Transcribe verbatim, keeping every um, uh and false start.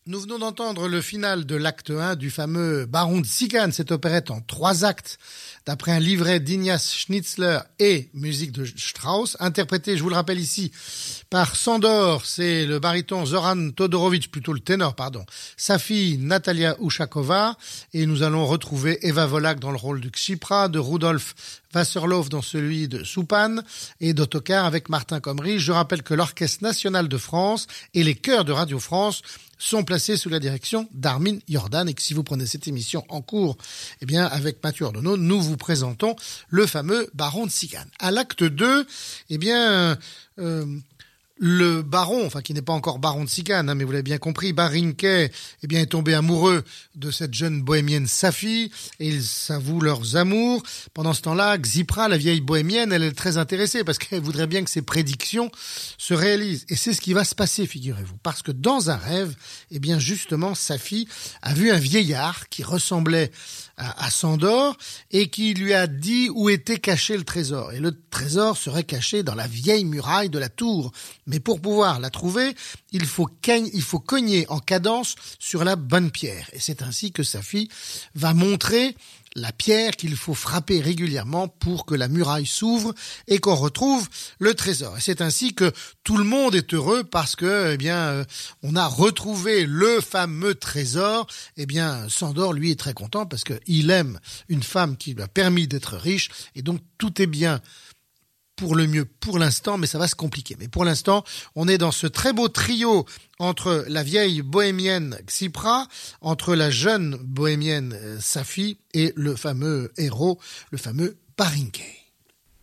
Nous venons d'entendre le final de l'acte un du fameux Baron de Sican, cette opérette en trois actes, d'après un livret d'Ignaz Schnitzler et musique de Strauss, interprété, je vous le rappelle ici, par Sandor, c'est le baryton Zoran Todorovic, plutôt le ténor, pardon, sa fille Natalia Ushakova, et nous allons retrouver Eva Volak dans le rôle du Ksipra, de Rudolf Wasserloff dans celui de Soupan, et d'Ottokar avec Martin Comrie. Je rappelle que l'Orchestre National de France et les chœurs de Radio France sont placés sous la direction d'Armin Jordan, et que si vous prenez cette émission en cours, eh bien, avec Mathieu Ordonneau, nous vous présentons le fameux Baron de Sican. À l'acte deux, eh bien, euh, le baron, enfin qui n'est pas encore baron de Sican, hein, mais vous l'avez bien compris, Barinke, eh bien, est tombé amoureux de cette jeune bohémienne Safi, et ils s'avouent leurs amours. Pendant ce temps-là, Ksipra, la vieille bohémienne, elle est très intéressée parce qu'elle voudrait bien que ses prédictions se réalisent. Et c'est ce qui va se passer, figurez-vous, parce que dans un rêve, eh bien, justement, Safi a vu un vieillard qui ressemblait à, à Sandor et qui lui a dit où était caché le trésor. Et le trésor serait caché dans la vieille muraille de la tour. Mais pour pouvoir la trouver, il faut, cagn- il faut cogner en cadence sur la bonne pierre. Et c'est ainsi que Safi va montrer la pierre qu'il faut frapper régulièrement pour que la muraille s'ouvre et qu'on retrouve le trésor. Et c'est ainsi que tout le monde est heureux parce que, eh bien, euh, on a retrouvé le fameux trésor. Eh bien, Sandor, lui, est très content parce qu'il aime une femme qui lui a permis d'être riche, et donc tout est bien pour le mieux pour l'instant, mais ça va se compliquer. Mais pour l'instant, on est dans ce très beau trio entre la vieille bohémienne Ksipra, entre la jeune bohémienne Safi et le fameux héros, le fameux Barinke.